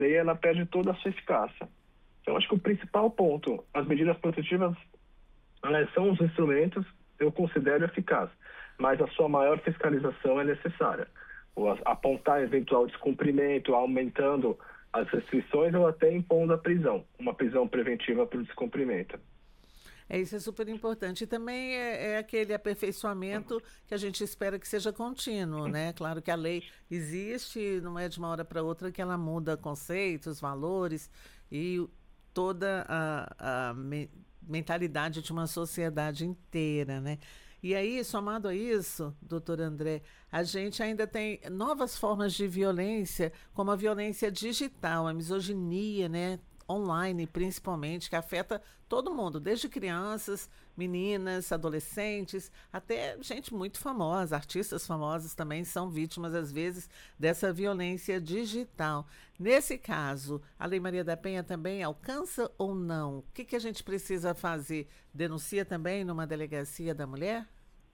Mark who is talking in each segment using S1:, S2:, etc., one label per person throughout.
S1: daí ela perde toda a sua eficácia. Então, acho que o principal ponto, as medidas protetivas, elas são os instrumentos, eu considero eficaz, mas a sua maior fiscalização é necessária. Apontar eventual descumprimento, aumentando as restrições ou até impondo a prisão, uma prisão preventiva para o descumprimento.
S2: Isso é super importante. E também é aquele aperfeiçoamento que a gente espera que seja contínuo, né? Claro que a lei existe, não é de uma hora para outra que ela muda conceitos, valores e toda a mentalidade de uma sociedade inteira, né? E aí, somado a isso, doutor André, a gente ainda tem novas formas de violência, como a violência digital, a misoginia, né? Online, principalmente, que afeta todo mundo, desde crianças, meninas, adolescentes, até gente muito famosa, artistas famosos também são vítimas, às vezes, dessa violência digital. Nesse caso, a Lei Maria da Penha também alcança ou não? O que a gente precisa fazer? Denuncia também numa delegacia da mulher?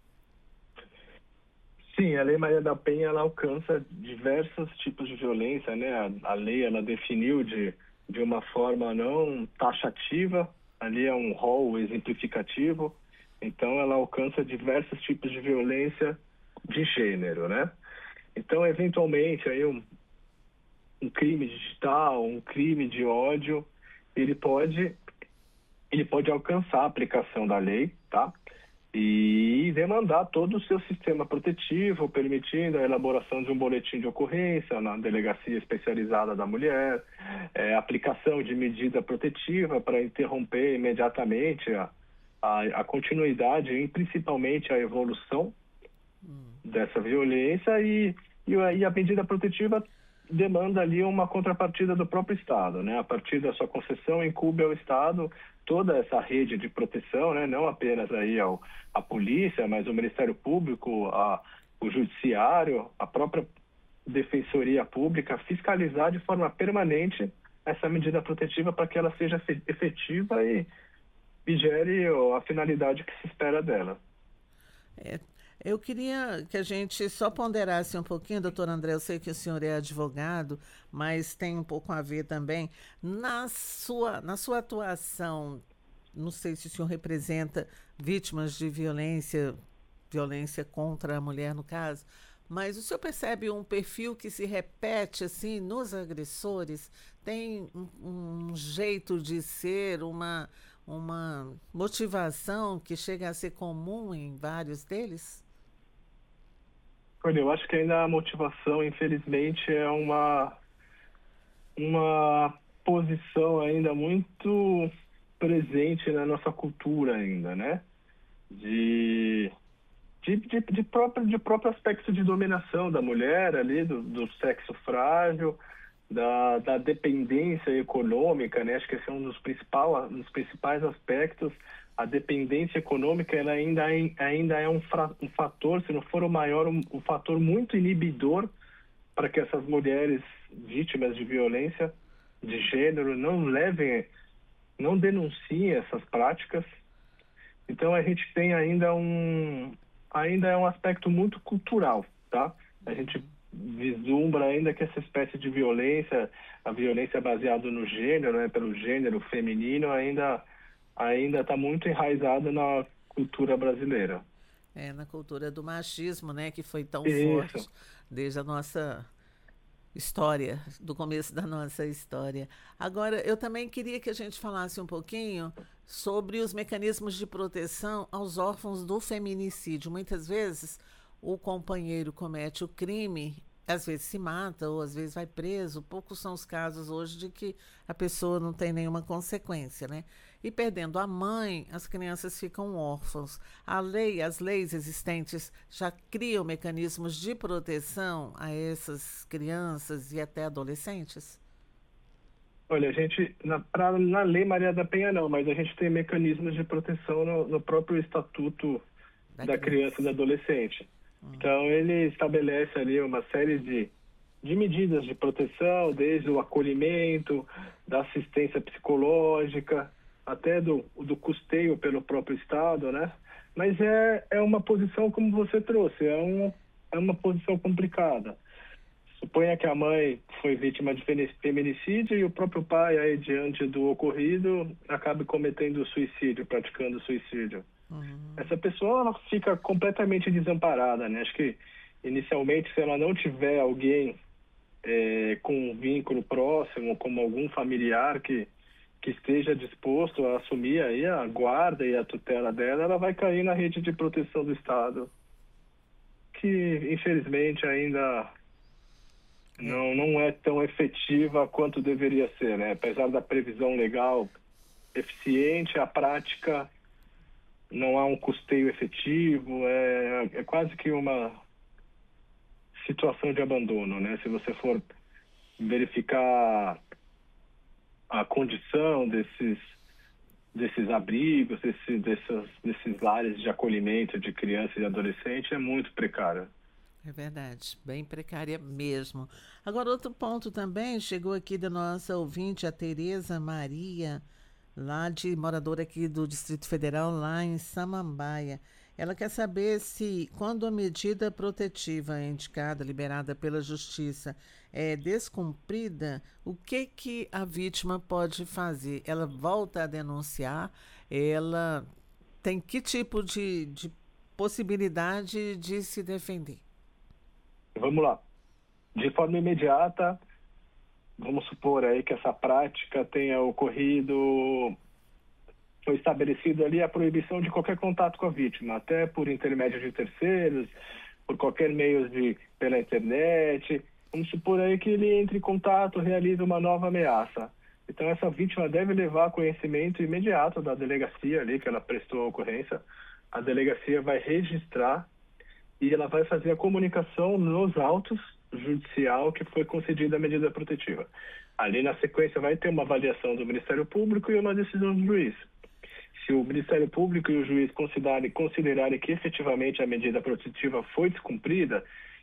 S1: Sim, a Lei Maria da Penha, ela alcança diversos tipos de violência, né? A lei, ela definiu de uma forma não taxativa, ali é um rol exemplificativo, então ela alcança diversos tipos de violência de gênero, né? Então, eventualmente, aí um crime digital, um crime de ódio, ele pode alcançar a aplicação da lei, tá? E demandar todo o seu sistema protetivo, permitindo a elaboração de um boletim de ocorrência na delegacia especializada da mulher, aplicação de medida protetiva para interromper imediatamente a continuidade e principalmente a evolução dessa violência e a medida protetiva demanda ali uma contrapartida do próprio Estado, né? A partir da sua concessão, incumbe ao Estado toda essa rede de proteção, né? Não apenas aí a polícia, mas o Ministério Público, o Judiciário, a própria Defensoria Pública, fiscalizar de forma permanente essa medida protetiva para que ela seja efetiva e gere a finalidade que se espera dela.
S2: Eu queria que a gente só ponderasse um pouquinho, doutor André, eu sei que o senhor é advogado, mas tem um pouco a ver também. Na sua atuação, não sei se o senhor representa vítimas de violência contra a mulher, no caso, mas o senhor percebe um perfil que se repete assim nos agressores? Tem um jeito de ser, uma motivação que chega a ser comum em vários deles?
S1: Olha, eu acho que ainda a motivação, infelizmente, é uma posição ainda muito presente na nossa cultura ainda, né? De próprio aspecto de dominação da mulher ali, do sexo frágil, da dependência econômica, né? Acho que esse é um dos principais aspectos. A dependência econômica, ela ainda é um fator, se não for o maior, um fator muito inibidor para que essas mulheres vítimas de violência de gênero não denunciem essas práticas. Então a gente tem ainda é um aspecto muito cultural, tá? A gente vislumbra ainda que essa espécie de violência, a violência baseada no gênero, né, pelo gênero feminino, ainda está muito enraizada na cultura brasileira.
S2: Na cultura do machismo, né, que foi tão
S1: Isso.
S2: forte desde a nossa história, do começo da nossa história. Agora, eu também queria que a gente falasse um pouquinho sobre os mecanismos de proteção aos órfãos do feminicídio. Muitas vezes o companheiro comete o crime, às vezes se mata ou às vezes vai preso. Poucos são os casos hoje de que a pessoa não tem nenhuma consequência, né? E perdendo a mãe, as crianças ficam órfãos. As leis existentes já criam mecanismos de proteção a essas crianças e até adolescentes?
S1: Olha, a gente, na Lei Maria da Penha não, mas a gente tem mecanismos de proteção no próprio Estatuto da Criança e do Adolescente. Então, ele estabelece ali uma série de medidas de proteção, desde o acolhimento, da assistência psicológica, até do custeio pelo próprio Estado, né? Mas é uma posição, como você trouxe, é uma posição complicada. Suponha que a mãe foi vítima de feminicídio e o próprio pai, aí, diante do ocorrido, acabe cometendo suicídio, praticando suicídio.
S2: Uhum.
S1: Essa pessoa ela fica completamente desamparada, né? Acho que, inicialmente, se ela não tiver alguém com um vínculo próximo, como algum familiar que esteja disposto a assumir aí a guarda e a tutela dela, ela vai cair na rede de proteção do Estado, que, infelizmente, ainda
S2: É,
S1: não é tão efetiva quanto deveria ser, né? Apesar da previsão legal eficiente, a prática não há um custeio efetivo, é quase que uma situação de abandono, né? Se você for verificar a condição desses abrigos, desses lares de acolhimento de criança e adolescente, é muito precária.
S2: é verdade, bem precária mesmo. Agora, outro ponto também, chegou aqui da nossa ouvinte, a Tereza Maria, lá de moradora aqui do Distrito Federal, lá em Samambaia. Ela quer saber se, quando a medida protetiva é indicada, liberada pela Justiça, é descumprida, o que que a vítima pode fazer? Ela volta a denunciar? Ela tem que tipo de possibilidade de se defender?
S1: Vamos lá. De forma imediata, vamos supor aí que essa prática tenha ocorrido, foi estabelecida ali a proibição de qualquer contato com a vítima, até por intermédio de terceiros, por qualquer meio pela internet. Vamos supor aí que ele entre em contato, realiza uma nova ameaça. Então essa vítima deve levar conhecimento imediato da delegacia ali que ela prestou a ocorrência. A delegacia vai registrar e ela vai fazer a comunicação nos autos judicial que foi concedida a medida protetiva. Ali na sequência vai ter uma avaliação do Ministério Público e uma decisão do juiz. Se o Ministério Público e o juiz considerarem que efetivamente a medida protetiva foi descumprida,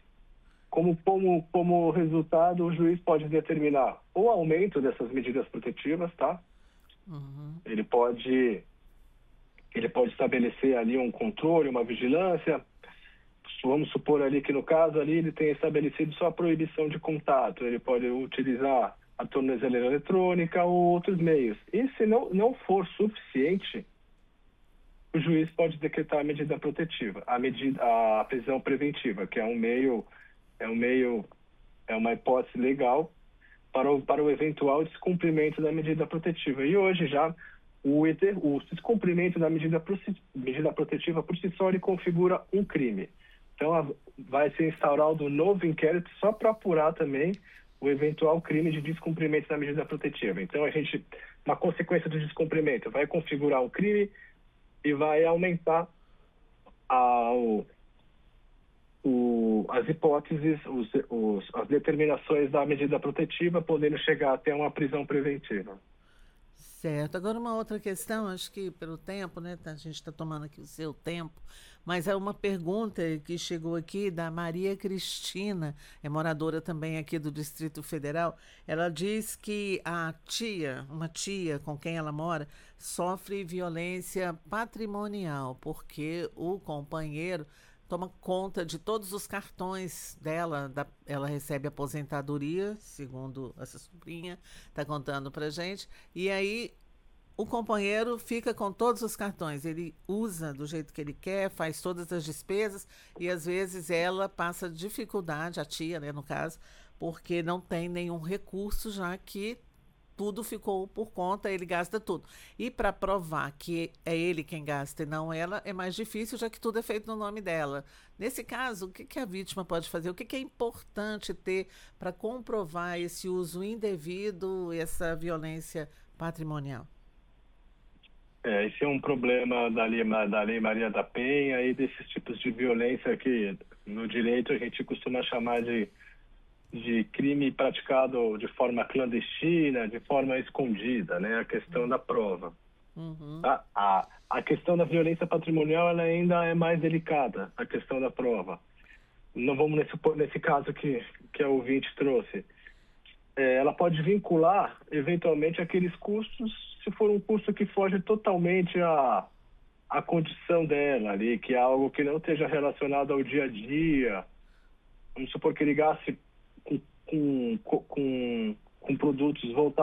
S1: como resultado, o juiz pode determinar o aumento dessas medidas protetivas, tá?
S2: Uhum.
S1: Ele pode estabelecer ali um controle, uma vigilância. Vamos supor ali que no caso ali ele tenha estabelecido só a proibição de contato. Ele pode utilizar a tornozeleira eletrônica ou outros meios. E se não for suficiente, o juiz pode decretar a medida protetiva, a prisão preventiva, que é um meio, é uma hipótese legal para o eventual descumprimento da medida protetiva. E hoje já o descumprimento da medida protetiva por si só ele configura um crime. Então vai ser instaurado um novo inquérito só para apurar também o eventual crime de descumprimento da medida protetiva. Então uma consequência do descumprimento vai configurar um crime e vai aumentar as hipóteses, as determinações da medida protetiva, podendo chegar até uma prisão preventiva.
S2: Certo. Agora, uma outra questão, acho que pelo tempo, né? A gente está tomando aqui o seu tempo, mas é uma pergunta que chegou aqui da Maria Cristina, é moradora também aqui do Distrito Federal. Ela diz que uma tia com quem ela mora, sofre violência patrimonial, porque o companheiro toma conta de todos os cartões dela. Ela recebe aposentadoria, segundo essa sobrinha está contando para gente. E aí o companheiro fica com todos os cartões. Ele usa do jeito que ele quer, faz todas as despesas e às vezes ela passa dificuldade, a tia, né, no caso, porque não tem nenhum recurso, já que tudo ficou por conta, ele gasta tudo. E para provar que é ele quem gasta e não ela, é mais difícil, já que tudo é feito no nome dela. Nesse caso, o que que a vítima pode fazer? O que que é importante ter para comprovar esse uso indevido, essa violência patrimonial?
S1: Esse é um problema da Lei Maria da Penha e desses tipos de violência que no direito a gente costuma chamar de crime praticado de forma clandestina, de forma escondida, né? A questão da prova.
S2: Uhum.
S1: A questão da violência patrimonial ela ainda é mais delicada, a questão da prova. Não vamos nesse caso que a ouvinte trouxe. Ela pode vincular, eventualmente, aqueles custos, se for um custo que foge totalmente à condição dela ali, que é algo que não esteja relacionado ao dia a dia. Vamos supor que ele gaste com produtos voltados